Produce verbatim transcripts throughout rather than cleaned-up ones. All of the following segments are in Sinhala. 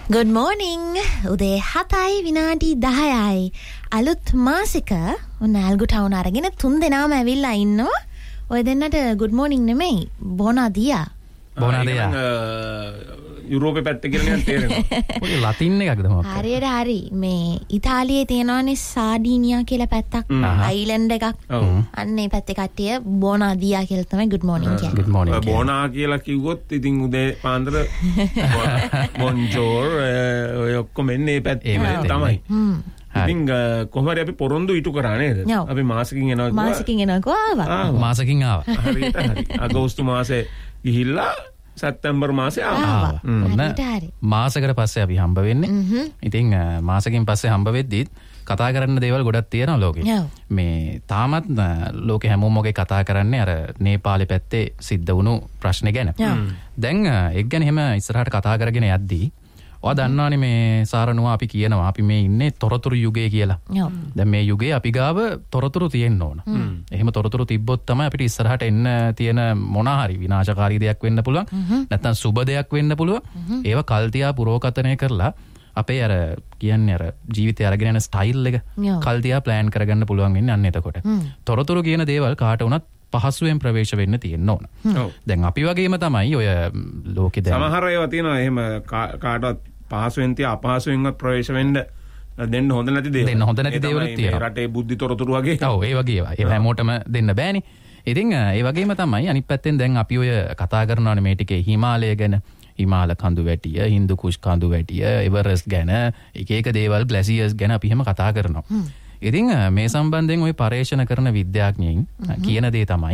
Good morning. උදේ හතයි විනාඩි දහයයි. අලුත් මාසික උනාල්ගු ටවුන් අරගෙන තුන් දෙනාම ඇවිල්ලා ඉන්නවා. ඔය දෙන්නට good morning නෙමෙයි. බොනාදියා. බොනාදියා. යුරෝපේ පැත්තේ කියලා නිකන් තේරෙනවා. පොඩි ලතින් එකක්ද මොකක්ද? හරියට හරි. මේ ඉතාලියේ තියෙනවානේ සාඩීනියා කියලා පැත්තක්. අයිලන්ඩ් එකක්. අන්න ඒ පැත්තේ කට්ටිය බොනාදියා කියලා තමයි good morning කියන්නේ. good morning. බොනා කියලා කිව්වොත් ඉතින් උදේ පාන්දර බොන්ජෝර් ඔය ඔක්කොම එන්නේ මේ පැත්තේ තමයි. ඉතින් කොහොමද අපි පොරොන්දු ඉටු කරා නේද? අපි මාසකින් එනවා. මාසකින් එනවා ආවා. මාසකින් ආවා. හරියට හරි. අගෝස්තු මාසේ ගිහිල්ලා සැප්තැම්බර් මාසේ ආවා. මාසකට පස්සේ අපි හම්බ වෙන්නේ. ඉතින් මාසකින් පස්සේ හම්බ වෙද්දිත් කතා කරන්න දේවල් ගොඩක් තියෙනවා ලෝකේ. මේ තාමත් ලෝකේ හැමෝම මොකේ කතා කරන්නේ අර නේපාලේ පැත්තේ සිද්ධ වුණු ප්‍රශ්නේ ගැන. දැන් ඒක ගැන එහෙම ඉස්සරහට කතා කරගෙන යද්දී ඔයා දන්නවනේ මේ සාරණුවා අපි කියනවා අපි මේ ඉන්නේ තොරතුරු යුගයේ කියලා. දැන් මේ යුගයේ අපි ගාව තොරතුරු තියෙන්න ඕන. එහෙම තොරතුරු තිබ්බොත් තමයි අපිට ඉස්සරහට එන්න තියෙන මොනවා හරි විනාශකාරී දෙයක් වෙන්න පුළුවන්. නැත්නම් සුබ දෙයක් වෙන්න පුළුවන්. ඒව කල්තියා පුරෝකතනය කරලා අපේ අර කියන්නේ අර ජීවිතය අරගෙන යන ස්ටයිල් එක කල්තියා ප්ලෑන් කරගන්න පුළුවන් වෙන්නේ අන්න එතකොට. තොරතුරු කියන දේවල් කාට වුණත් පහසුවෙන් ප්‍රවේශ වෙන්න තියෙන්න ඕන. දැන් අපි වගේම තමයි ඔය ලෝකෙ දැන් සමහර ඒවා තියෙනවා එහෙම කාටවත් පහසුවෙන් තිය අපහසුවෙන්වත් ප්‍රවේශ වෙන්න දෙන්න හොඳ නැති දේවල්. දෙන්න හොඳ නැති දේවල් තියෙනවා. රටේ බුද්ධි තොරතුරු වගේ. ඔව් ඒ වගේ ඒවා. ඒවා හැමෝටම දෙන්න බෑනේ. ඉතින් ඒ වගේම තමයි අනිත් පැත්තෙන් දැන් අපි ඔය කතා කරනවානේ මේ ටිකේ හිමාලය ගැන, හිමාල කඳු වැටිය, හින්දු කුෂ් කඳු වැටිය, එවරස්ට් ගැන, එක එක දේවල් ග්ලැසියර්ස් ගැන අපි හැම කතා කරනවා. ඉතින් මේ සම්බන්ධයෙන් ওই පරීක්ෂණ කරන විද්‍යාඥයින් කියන දේ තමයි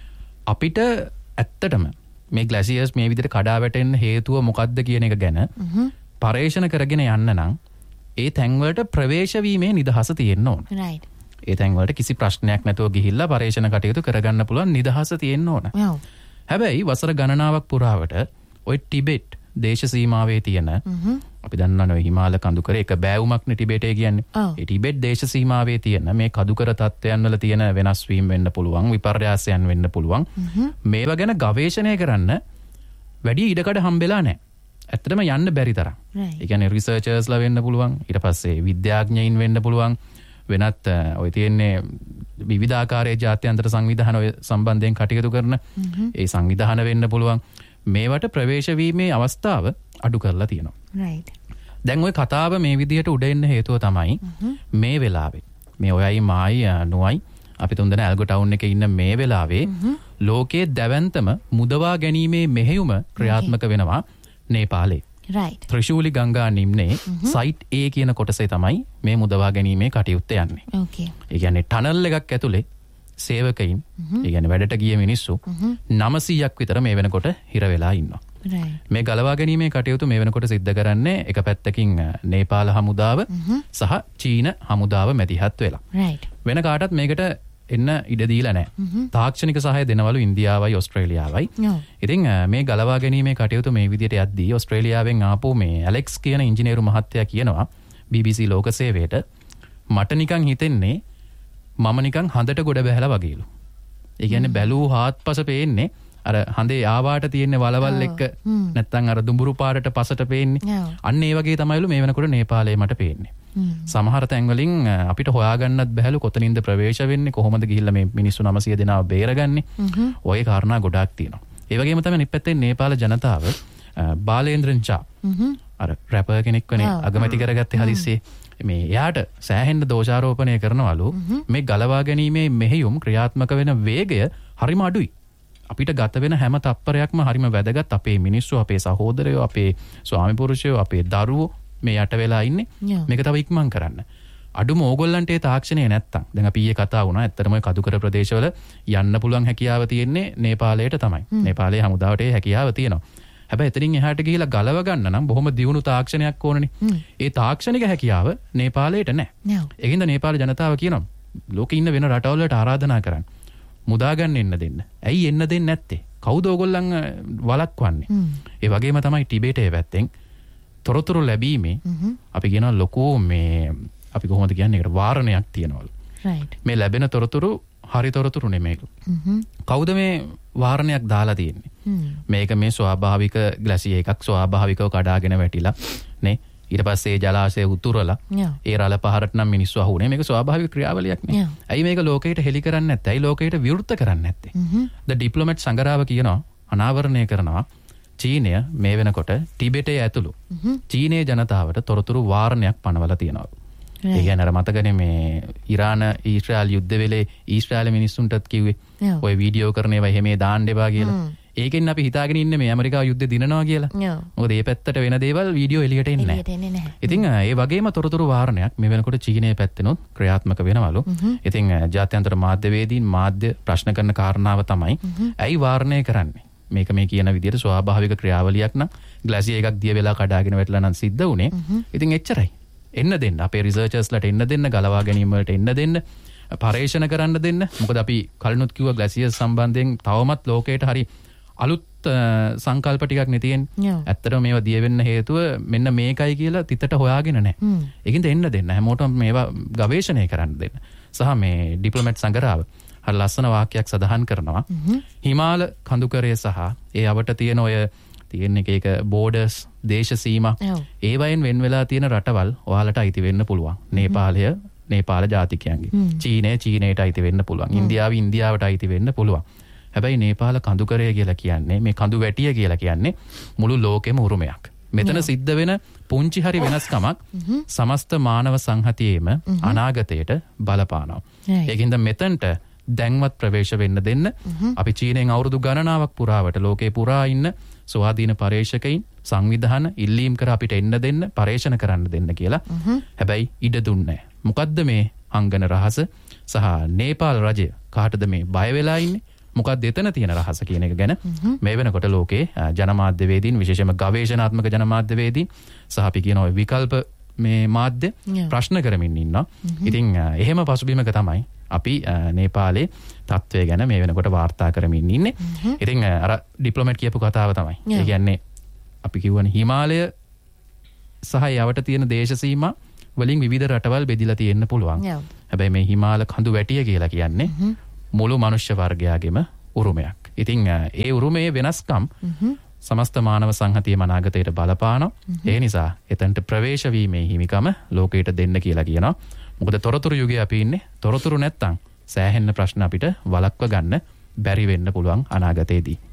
අපිට ඇත්තටම මේ ග්ලැසියර්ස් මේ විදිහට කඩා වැටෙන්න හේතුව මොකක්ද කියන එක ගැන පරීක්ෂණ කරගෙන යන්න නම් ඒ තැන්වලට ප්‍රවේශ වීමේ නිදහස තියෙන්න ඕන. right. ඒ තැන්වලට කිසි ප්‍රශ්නයක් නැතුව ගිහිල්ලා පරීක්ෂණ කටයුතු කරගන්න පුළුවන් නිදහස තියෙන්න ඕන. හැබැයි වසර ගණනාවක් පුරාවට ওই ටිබෙට් දේශ සීමාවේ තියෙන අපි දන්නවනේ හිමාල කඳුකර එක බෑවුමක්නේ ටිබෙටේ කියන්නේ. ඒ ටිබෙට් දේශ සීමාවේ තියෙන මේ කඳුකර තත්ත්වයන් වල තියෙන වෙනස් වීම වෙන්න පුළුවන්, විපර්යාසයන් වෙන්න පුළුවන්. මේවා ගැන ගවේෂණය කරන්න වැඩි ඉඩකඩ හම්බෙලා නැහැ. ඇත්තටම යන්න බැරි තරම්. ඒ කියන්නේ රිසර්චර්ස්ලා වෙන්න පුළුවන්. ඊට පස්සේ විද්‍යාඥයින් වෙන්න පුළුවන්. වෙනත් ඔය තියෙන්නේ විවිධාකාරයේ ජාත්‍යන්තර සංවිධාන ඔය සම්බන්ධයෙන් කටයුතු කරන ඒ සංවිධාන වෙන්න පුළුවන්. මේවට ප්‍රවේශ වීමේ අවස්ථාව අඩු කරලා තියෙනවා. right. දැන් ওই කතාව මේ විදිහට උඩ එන්න හේතුව තමයි මේ වෙලාවේ මේ ඔයයි මායි නුවයි අපි තුන්දෙනා ඇල්ගෝ ටවුන් එකේ ඉන්න මේ වෙලාවේ ලෝකයේ දැවැන්තම මුදවා ගැනීමේ මෙහෙයුම ක්‍රියාත්මක වෙනවා නේපාලේ. right. ත්‍රිශූලි ගංගා නිම්නේ සයිට් A කියන කොටසේ තමයි මේ මුදවා ගැනීමේ කටයුත්ත යන්නේ. okay. ඒ කියන්නේ ටනල් එකක් ඇතුලේ සේවකයින් ඒ කියන්නේ වැඩට ගිය මිනිස්සු නවසීයක් විතර මේ වෙනකොට හිර වෙලා ඉන්නවා. right. මේ ගලවා ගැනීමේ කටයුතු මේ වෙනකොට සිද්ධ කරන්නේ එක පැත්තකින් නේපාල හමුදාව සහ චීන හමුදාව මැදිහත් වෙලා. right. වෙන කාටවත් මේකට එන්න ඉඩ දීලා නැහැ. තාක්ෂණික සහාය දෙනවලු ඉන්දියාවයි ඕස්ට්‍රේලියාවයි. ඉතින් මේ ගලවා ගැනීමේ කටයුතු මේ විදිහට යද්දී ඕස්ට්‍රේලියාවෙන් ආපු මේ ඇලෙක්ස් කියන ඉංජිනේරු මහත්තයා කියනවා බී බී සී ලෝක සේවයට මට නිකන් හිතෙන්නේ මම නිකන් හඳට ගොඩ බැහැලා වගේලු. ඒ කියන්නේ බැලූ හාත්පස පේන්නේ අර හඳේ ආවාට තියෙන වලවල් එක්ක නැත්තම් අර දුඹුරු පාටට පසට පේන්නේ. අන්න ඒ වගේ තමයිලු මේ වෙනකොට නේපාලේ මට පේන්නේ. සමහර තැන්වලින් අපිට හොයාගන්නත් බැහැලු කොතනින්ද ප්‍රවේශ වෙන්නේ, කොහොමද ගිහිල්ලා මේ මිනිස්සු නවසිය දෙනාව බේරගන්නේ. ඔය කාරණා ගොඩාක් තියෙනවා. ඒ වගේම තමයි අනිත් පැත්තේ නේපාල ජනතාව බාලේන්ද්‍රන් චා අර රැපර් කෙනෙක් වනේ අගමැති කරගත්තේ හදිස්සියේ මේ එයාට සෑහෙන්න දෝෂාරෝපණය කරනවලු මේ ගලවා ගැනීමේ මෙහෙයුම් ක්‍රියාත්මක වෙන වේගය හරිම අඩුයි. අපිට ගත වෙන හැම තප්පරයක්ම හරිම වැදගත්. අපේ මිනිස්සු, අපේ සහෝදරයෝ, අපේ ස්වාමි පුරුෂයෝ, අපේ දරුවෝ මේ යට වෙලා ඉන්නේ. මේක තව ඉක්මන් කරන්න. අඩුම ඕගොල්ලන්ට ඒ තාක්ෂණය නැත්තම් දැන් අපි ඊයේ කතා වුණා ඇත්තටම ඔය කදුකර ප්‍රදේශවල යන්න පුළුවන් හැකියාව තියෙන්නේ නේපාලයට තමයි. නේපාලයේ හමුදාවට ඒ හැකියාව තියෙනවා. හැබැයි එතනින් එහාට ගිහිලා ගලව ගන්න නම් බොහොම දියුණු තාක්ෂණයක් ඕනනේ. ඒ තාක්ෂණික හැකියාව නේපාලයට නැහැ. ඒකින්ද නේපාල ජනතාව කියනවා ලෝකේ ඉන්න වෙන රටවල් වලට ආරාධනා කරන්න. මුදා ගන්න එන්න දෙන්න. ඇයි එන්න දෙන්නේ නැත්තේ? කවුද ඕගොල්ලන් වළක්වන්නේ? ඒ වගේම තමයි ටිබෙටේ පැත්තෙන් තොරතුරු ලැබීමේ අපි කියනවා ලොකෝ මේ අපි කොහොමද කියන්නේ ඒකට වාරණයක් තියනවලු. right. මේ ලැබෙන තොරතුරු හරි තොරතුරු නෙමේලු. කවුද මේ වාරණයක් දාලා තියෙන්නේ? මේක මේ ස්වාභාවික ග්ලැසියර් එකක් ස්වාභාවිකව කඩාගෙන වැටිලා නේ. ඊට පස්සේ ජලාශය උතුරලා ඒ රළ පහරට නම් මිනිස්සු අහුනේ. මේක ස්වාභාවික ක්‍රියාවලියක් නේ. ඇයි මේක ලෝකයට හෙලි කරන්නේ නැත්තේ? ඇයි ලෝකයට විවෘත කරන්නේ නැත්තේ? ද ඩිප්ලොමැට් සංගරාව කියනවා අනාවරණය කරනවා චීනය මේ වෙනකොට ටිබෙටේ ඇතුළු චීනයේ ජනතාවට තොරතුරු වාරණයක් පනවලා තියෙනවා. ඒ කියන්නේ අර මතකනේ මේ ඉරාන ඊශ්‍රායල් යුද්ධ වෙලේ ඊශ්‍රායල් මිනිස්සුන්ටත් කිව්වේ ඔය වීඩියෝ කරන ඒවා එහෙම දාන්න එපා කියලා. ඒකෙන් අපි හිතාගෙන ඉන්නේ මේ ඇමරිකාව යුද්ධ දිනනවා කියලා. මොකද මේ පැත්තට වෙන දේවල් වීඩියෝ එළියට එන්නේ නැහැ. ඉතින් ඒ වගේම තොරතුරු වාරණයක් මේ වෙනකොට චීනයේ පැත්තෙනොත් ක්‍රියාත්මක වෙනවලු. ඉතින් ජාත්‍යන්තර මාධ්‍යවේදීන් මාධ්‍ය ප්‍රශ්න කරන කාරණාව තමයි ඇයි වාරණය කරන්නේ? මේක මේ කියන විදිහට ස්වාභාවික ක්‍රියාවලියක් නම් ග්ලාසියර් එකක් දිය වෙලා කඩාගෙන වැටලා නම් සිද්ධ වුනේ. ඉතින් එච්චරයි. එන්න දෙන්න අපේ රිසර්චර්ස්ලට එන්න දෙන්න ගලවා ගැනීම වලට එන්න දෙන්න පරීක්ෂණ කරන්න දෙන්න. මොකද අපි කලිනුත් කිව්වා ග්ලාසියර් සම්බන්ධයෙන් තවමත් ලෝකයට හරි අලුත් සංකල්ප ටිකක් නේ තියෙන්නේ. ඇත්තටම මේවා දිය වෙන්න හේතුව මෙන්න මේකයි කියලා තිතට හොයාගෙන නැහැ. ඒකින්ද එන්න දෙන්න හැමෝටම මේවා ගවේෂණය කරන්න දෙන්න. සහ මේ ඩිප්ලොමැට් සංගරාව හරි ලස්සන වාක්‍යයක් සඳහන් කරනවා. හිමාල කඳුකරය සහ ඒ අවට තියෙන ඔය තියෙන එක එක බෝඩර්ස් දේශ සීමා ඒ වයින් වෙන් වෙලා තියෙන රටවල් ඔයාලට අයිති වෙන්න පුළුවන්. නේපාලය නේපාල ජාතිකයන්ගේ. චීනය චීනයට අයිති වෙන්න පුළුවන්. ඉන්දියාව ඉන්දියාවට අයිති වෙන්න පුළුවන්. හැබැයි නේපාල කඳුකරය කියලා කියන්නේ මේ කඳු වැටිය කියලා කියන්නේ මුළු ලෝකෙම උරුමයක්. මෙතන සිද්ධ වෙන පුංචි හරි වෙනස්කමක් සමස්ත මානව සංහතියේම අනාගතයට බලපානවා. ඒකින්ද මෙතනට දැන්වත් ප්‍රවේශ වෙන්න දෙන්න අපි චීනයෙන් අවුරුදු ගණනාවක් පුරාවට ලෝකේ පුරා ඉන්න ස්වාධීන පර්යේෂකයින් සංවිධාන ඉල්ලීම් කර අපිට එන්න දෙන්න පරීක්ෂණ කරන්න දෙන්න කියලා. හැබැයි ඉඩ දුන්නේ. මොකද්ද මේ අංගන රහස සහ නේපාල් රජය කාටද මේ බය වෙලා ඉන්නේ? මොකක්ද එතන තියෙන රහස කියන එක ගැන මේ වෙනකොට ලෝකේ ජනමාධ්‍යවේදීන් විශේෂයෙන්ම ගවේෂණාත්මක ජනමාධ්‍යවේදීන් සහ අපි කියන ඔය විකල්ප මේ මාධ්‍ය ප්‍රශ්න කරමින් ඉන්නවා. ඉතින් එහෙම පසුබිමක තමයි අපි නේපාලේ තත්ත්වය ගැන මේ වෙනකොට වාර්තා කරමින් ඉන්නේ. ඉතින් අර ඩිප්ලොමැට් කියපු කතාව තමයි. ඒ කියන්නේ අපි කියවනේ හිමාලය සහ යවට තියෙන දේශ සීමා වලින් විවිධ රටවල් බෙදිලා තියෙන්න පුළුවන්. හැබැයි මේ හිමාල කඳු වැටිය කියලා කියන්නේ මුළු මනුෂ්‍ය වර්ගයාගේම උරුමයක්. ඉතින් ඒ උරුමයේ වෙනස්කම් සමස්ත මානව සංහතියේ අනාගතයට බලපානවා. ඒ නිසා එතනට ප්‍රවේශ වීමේ හිමිකම ලෝකයට දෙන්න කියලා කියනවා. මොකද තොරතුරු යුගයේ අපි ඉන්නේ. තොරතුරු නැත්තම් සෑහෙන්න ප්‍රශ්න අපිට වළක්ව ගන්න බැරි වෙන්න පුළුවන් අනාගතයේදී.